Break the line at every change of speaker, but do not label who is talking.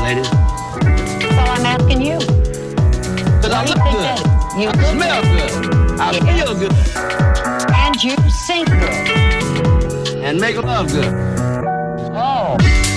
ladies?
Well, I'm asking you.
Because I look good.
You
I
look
smell
good.
good. I feel good.
And you sing good.
And make love good.
Oh.